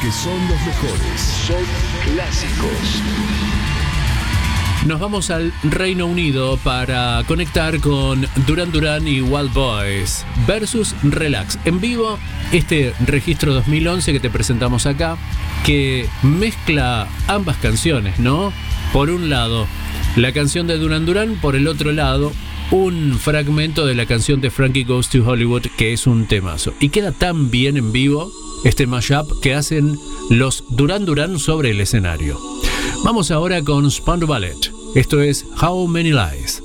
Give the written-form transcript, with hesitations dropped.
que son los mejores. Son clásicos. Nos vamos al Reino Unido para conectar con Duran Duran y Wild Boys versus Relax. En vivo, este registro 2011 que te presentamos acá, que mezcla ambas canciones, ¿no? Por un lado, la canción de Duran Duran, por el otro lado, un fragmento de la canción de Frankie Goes to Hollywood, que es un temazo. Y queda tan bien en vivo este mashup que hacen los Duran Duran sobre el escenario. Vamos ahora con Spandau Ballet. Esto es How Many Lies.